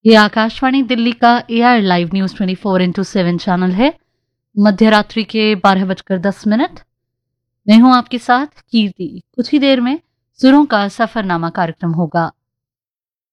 ये आकाशवाणी दिल्ली का AR live news 24/7 channel है। मध्य रात्रि के 12:10। मैं हूं आपके साथ कीर्ति। कुछ ही देर में सुरों का सफरनामा कार्यक्रम होगा।